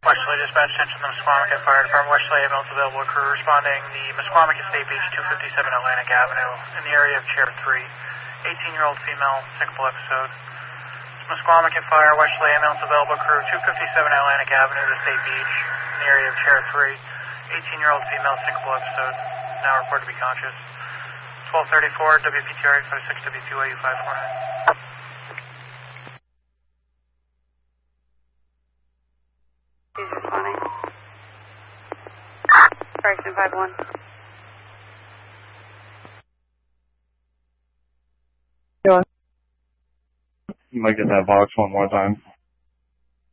Westerly Dispatch, attention to the Mesquamaket Fire Department. Westerly ambulance available, crew responding the Mesquamaket State Beach 257 Atlantic Avenue in the area of Chair 3. 18-year-old female, syncopal episode. Mesquamaket Fire, Westerly ambulance available, crew 257 Atlantic Avenue to State Beach in the area of Chair 3. 18-year-old female, syncopal episode. Now reported to be conscious. 1234, WPTR 856, W2AU 549. He's responding. Correction 5-1. You might get that box one more time.